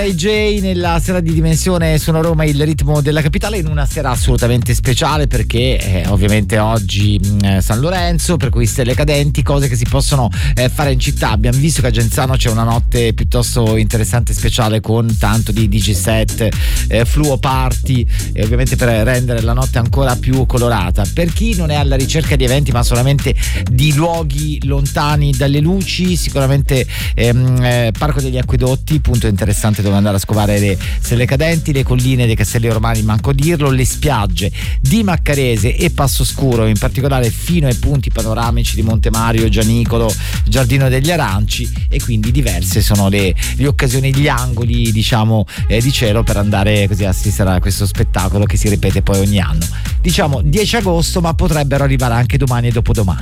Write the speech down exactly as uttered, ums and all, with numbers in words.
A J nella sera di Dimensione Suona Roma, il ritmo della capitale, in una sera assolutamente speciale perché eh, ovviamente oggi mh, San Lorenzo, per cui stelle cadenti, cose che si possono eh, fare in città. Abbiamo visto che a Genzano c'è una notte piuttosto interessante e speciale con tanto di D J set, eh, fluo party, e ovviamente per rendere la notte ancora più colorata. Per chi non è alla ricerca di eventi ma solamente di luoghi lontani dalle luci, sicuramente ehm, eh, Parco degli Acquedotti, punto interessante dove andare a scovare le stelle cadenti, le colline dei Castelli Romani, manco dirlo, le spiagge di Maccarese e Passoscuro, in particolare fino ai punti panoramici di Monte Mario, Gianicolo, Giardino degli Aranci, e quindi diverse sono le, le occasioni, gli angoli diciamo eh, di cielo per andare così a assistere a questo spettacolo che si ripete poi ogni anno. Diciamo dieci agosto, ma potrebbero arrivare anche domani e dopodomani.